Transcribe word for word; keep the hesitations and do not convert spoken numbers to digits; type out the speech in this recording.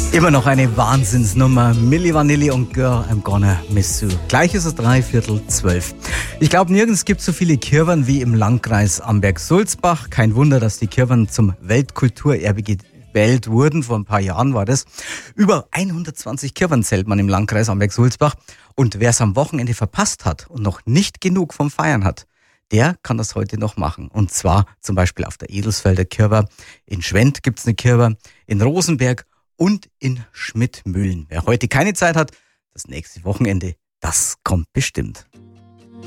Immer noch eine Wahnsinnsnummer. Milli Vanilli und Girl, I'm gonna miss you. Gleich ist es drei Viertel zwölf. Ich glaube, nirgends gibt es so viele Kirwern wie im Landkreis Amberg-Sulzbach. Kein Wunder, dass die Kirwern zum Weltkulturerbe gewählt wurden. Vor ein paar Jahren war das. Über hundertzwanzig Kirwern zählt man im Landkreis Amberg-Sulzbach. Und wer es am Wochenende verpasst hat und noch nicht genug vom Feiern hat, der kann das heute noch machen. Und zwar zum Beispiel auf der Edelsfelder Kirwa. In Schwendt gibt es eine Kirwa, in Rosenberg und in Schmidtmühlen. Wer heute keine Zeit hat, das nächste Wochenende, das kommt bestimmt.